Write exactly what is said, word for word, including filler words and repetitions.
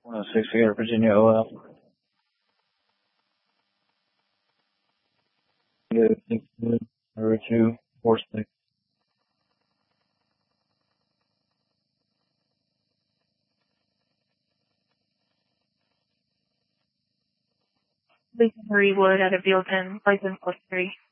Uh, six Figure, Virginia O L. Yeah, six good, zero two, four six. Lisa Marie Wood out of Bealton, license plus three.